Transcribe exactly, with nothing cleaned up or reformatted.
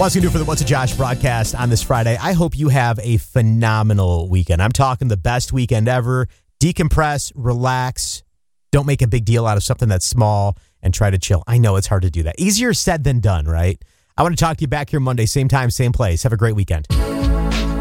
What's going to do for the What's a Josh broadcast on this Friday? I hope you have a phenomenal weekend. I'm talking the best weekend ever. Decompress, relax. Don't make a big deal out of something that's small and try to chill. I know it's hard to do that. Easier said than done, right? I want to talk to you back here Monday, same time, same place. Have a great weekend.